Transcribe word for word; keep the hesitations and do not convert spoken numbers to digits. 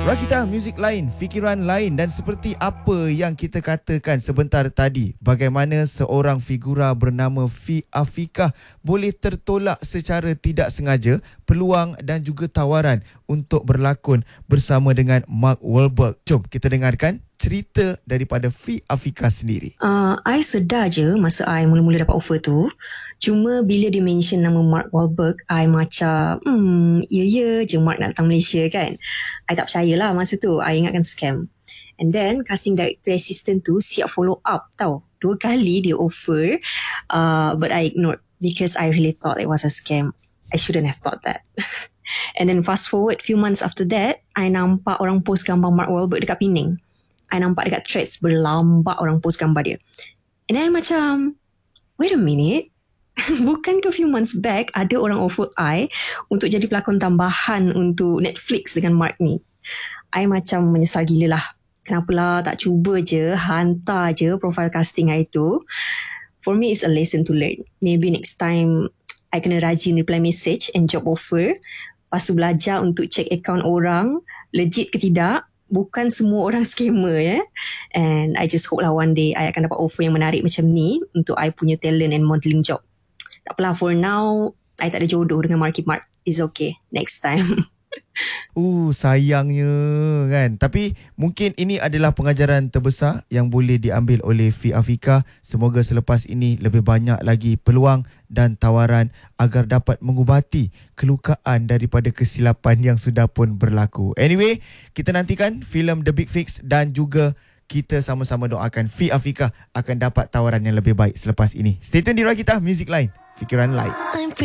Rakita, muzik lain, fikiran lain, dan seperti apa yang kita katakan sebentar tadi, bagaimana seorang figura bernama Fi Afikah boleh tertolak secara tidak sengaja peluang dan juga tawaran untuk berlakon bersama dengan Mark Wahlberg. Jom kita dengarkan cerita daripada Fi Afikah sendiri. Uh, I sedar je masa I mula-mula dapat offer tu. Cuma bila dia mention nama Mark Wahlberg, I macam, hmm, ya-ya je Mark nak datang Malaysia kan. I tak percayalah masa tu. I ingatkan scam. And then casting director assistant tu siap follow up tau. Dua kali dia offer, uh, but I ignored because I really thought it was a scam. I shouldn't have thought that. And then fast forward few months after that, I nampak orang post gambar Mark Wahlberg dekat Penang. I nampak dekat threads berlambak orang post gambar dia. And I macam, wait a minute. Bukan ke few months back ada orang offer I untuk jadi pelakon tambahan untuk Netflix dengan Mark ni. I macam menyesal gila lah. Kenapalah tak cuba je, hantar je profile casting I tu. For me it's a lesson to learn. Maybe next time I kena rajin reply message and job offer. Lepas tu belajar untuk check account orang, legit ke tidak. Bukan semua orang scammer ya. And I just hope lah one day I akan dapat offer yang menarik macam ni untuk I punya talent and modelling job. Tak apalah, for now I tak ada jodoh dengan Marky Mark. It's okay, next time. Uh, sayangnya kan. Tapi mungkin ini adalah pengajaran terbesar yang boleh diambil oleh Fi Afikah. Semoga selepas ini lebih banyak lagi peluang dan tawaran agar dapat mengubati kelukaan daripada kesilapan yang sudah pun berlaku. Anyway, kita nantikan filem The Big Fix dan juga kita sama-sama doakan Fi Afikah akan dapat tawaran yang lebih baik selepas ini. Stay tune di Rakita, muzik lain, fikiran lain.